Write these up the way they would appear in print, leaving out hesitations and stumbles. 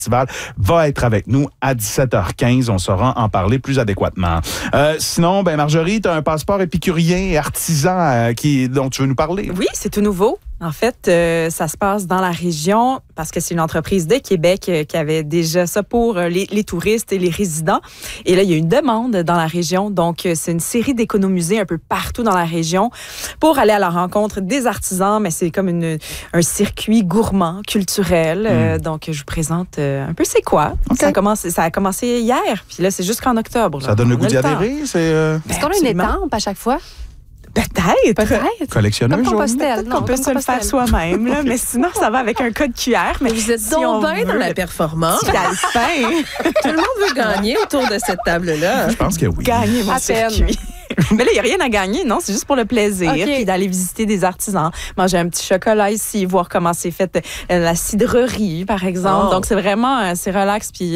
festival va être avec nous à 17h15. On saura en parler plus adéquatement. Sinon, Marjorie, tu as un passeport épicurien et artisan dont tu veux nous parler. Oui, c'est tout nouveau. En fait, ça se passe dans la région parce que c'est une entreprise de Québec qui avait déjà ça pour les touristes et les résidents. Et là, il y a une demande dans la région. Donc, c'est une série d'économusées un peu partout dans la région pour aller à la rencontre des artisans. Mais c'est comme un circuit gourmand, culturel. Donc, je vous présente un peu c'est quoi. Okay. Ça a commencé hier. Puis là, c'est jusqu'en octobre. Là. Ça donne le goût d'y adhérer? Est-ce qu'on a une étampe à chaque fois? Peut-être. Collectionneuse. Comme Compostelle. On peut se le faire soi-même, là, mais sinon, ça va avec un code QR. Mais vous êtes donc bien dans la performance. Tout le monde veut gagner autour de cette table-là. Je pense que oui. Gagner mon circuit. Mais là, il n'y a rien à gagner, non? C'est juste pour le plaisir. Okay. Puis d'aller visiter des artisans, manger un petit chocolat ici, voir comment c'est fait la cidrerie, par exemple. Donc, c'est vraiment, c'est relax. Puis,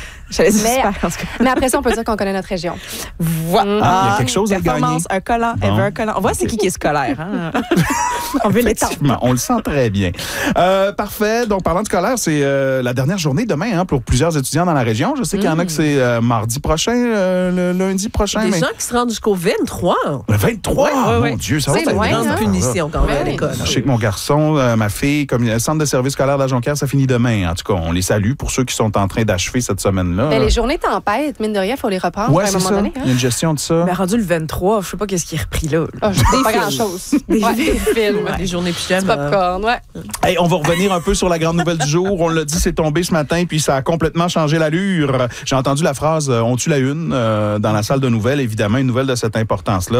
mais après ça, on peut dire qu'on connaît notre région. Voilà. Il y a quelque chose à gagner. Un collant, un collant. On voit c'est qui est scolaire. Hein? On veut l'étendre. On le sent très bien. Parfait. Donc, parlant de scolaire, c'est la dernière journée demain pour plusieurs étudiants dans la région. Je sais qu'il y en a que c'est mardi prochain, le lundi prochain. Des gens qui se rendent jusqu'au 23. Le 23? Mon Dieu, ça va être une grande punition quand même à l'école. Je sais que mon garçon, ma fille, comme le centre de service scolaire de la Jonquière, ça finit demain. En tout cas, on les salue pour ceux qui sont en train d'achever cette semaine-là. Mais les journées tempêtes, mine de rien, il faut les reprendre à un moment donné. Il y a une gestion de ça. Mais rendu le 23, je sais pas qu'est-ce qui est repris là. Pas grand-chose. Des films. Des journées pyjama. Du popcorn, Hey, on va revenir un peu sur la grande nouvelle du jour. On l'a dit, c'est tombé ce matin, puis ça a complètement changé l'allure. J'ai entendu la phrase « On tue la une » dans la salle de nouvelles. Évidemment, une nouvelle de cette importance-là.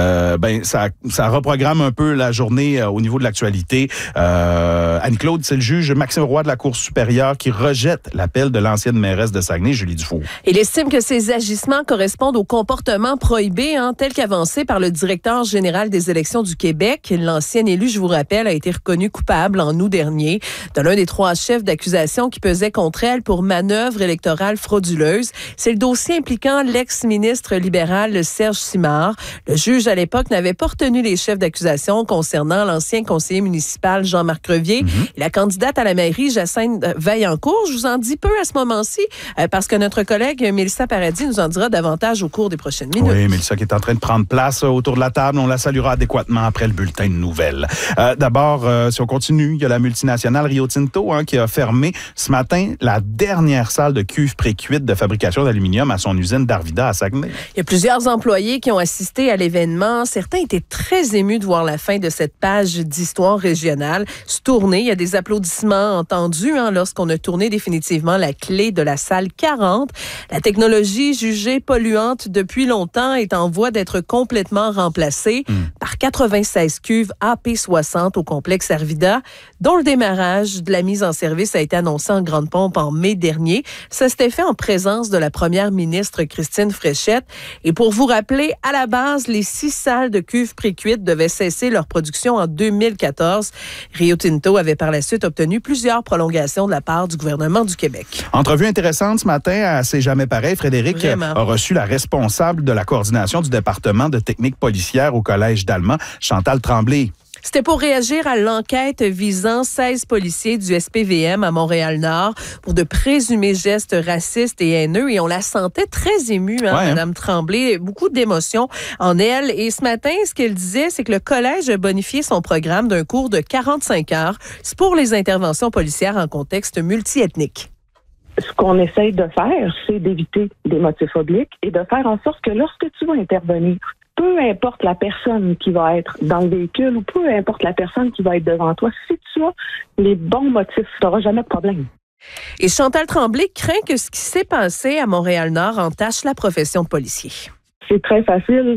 Ça reprogramme un peu la journée au niveau de l'actualité. Annie-Claude, c'est le juge Maxime Roy de la Cour supérieure qui rejette l'appel de l'ancienne mairesse de Saguenay, Julie Dufour. Il estime que ces agissements correspondent au comportement prohibé, tel qu'avancé par le directeur général des élections du Québec. L'ancienne élue, je vous rappelle, a été reconnue coupable en août dernier de l'un des 3 chefs d'accusation qui pesaient contre elle pour manœuvre électorale frauduleuse. C'est le dossier impliquant l'ex-ministre libéral Serge Simard. Le juge, à l'époque, n'avait pas retenu les chefs d'accusation concernant l'ancien conseiller municipal Jean-Marc Revier et la candidate à la mairie Jacinthe Vaillancourt. Je vous en dis peu à ce moment-ci parce que notre collègue Mélissa Paradis nous en dira davantage au cours des prochaines minutes. Oui, Mélissa qui est en train de prendre place autour de la table. On la saluera adéquatement après le bulletin de nouvelles. D'abord, si on continue, il y a la multinationale Rio Tinto qui a fermé ce matin la dernière salle de cuve précuite de fabrication d'aluminium à son usine d'Arvida à Saguenay. Il y a plusieurs employés qui ont assisté à l'événement. Certains étaient très émus de voir la fin de cette page d'histoire régionale se tourner. Il y a des applaudissements entendus lorsqu'on a tourné définitivement la clé de la salle 40. La technologie jugée polluante depuis longtemps est en voie d'être complètement remplacée par 96 cuves AP60 au complexe Arvida, dont le démarrage de la mise en service a été annoncé en grande pompe en mai dernier. Ça s'était fait en présence de la première ministre Christine Fréchette. Et pour vous rappeler, à la base, les 6 salles de cuves précuites devaient cesser leur production en 2014. Rio Tinto avait par la suite obtenu plusieurs prolongations de la part du gouvernement du Québec. Entrevue intéressante ce matin à C'est jamais pareil. Frédéric a reçu la responsable de la coordination du département de technique policière au Collège d'Allemand, Chantal Tremblay. C'était pour réagir à l'enquête visant 16 policiers du SPVM à Montréal-Nord pour de présumés gestes racistes et haineux. Et on la sentait très émue, Mme Tremblay. Beaucoup d'émotions en elle. Et ce matin, ce qu'elle disait, c'est que le collège a bonifié son programme d'un cours de 45 heures. C'est pour les interventions policières en contexte multiethnique. Ce qu'on essaye de faire, c'est d'éviter des motifs obliques et de faire en sorte que lorsque tu vas intervenir, peu importe la personne qui va être dans le véhicule ou peu importe la personne qui va être devant toi, si tu as les bons motifs, tu n'auras jamais de problème. Et Chantal Tremblay craint que ce qui s'est passé à Montréal-Nord entache la profession de policier. C'est très facile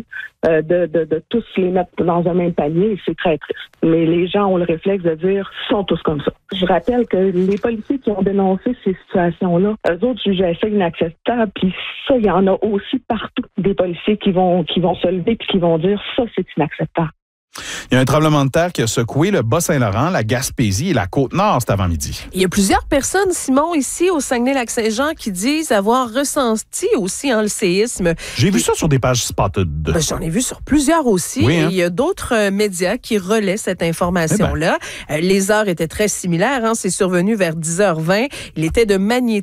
de tous les mettre dans un même panier et c'est très triste. Mais les gens ont le réflexe de dire « sont tous comme ça ». Je rappelle que les policiers qui ont dénoncé ces situations-là, eux autres jugeaient ça inacceptable. Puis ça, il y en a aussi partout des policiers qui vont se lever puis qui vont dire « ça, c'est inacceptable ». Il y a un tremblement de terre qui a secoué le Bas-Saint-Laurent, la Gaspésie et la Côte-Nord cet avant-midi. Il y a plusieurs personnes, Simon, ici au Saguenay-Lac-Saint-Jean qui disent avoir ressenti aussi le séisme. J'ai vu ça sur des pages Spotted. J'en ai vu sur plusieurs aussi. Oui, hein? Il y a d'autres médias qui relaient cette information-là. Les heures étaient très similaires. C'est survenu vers 10h20. Il était de magnitude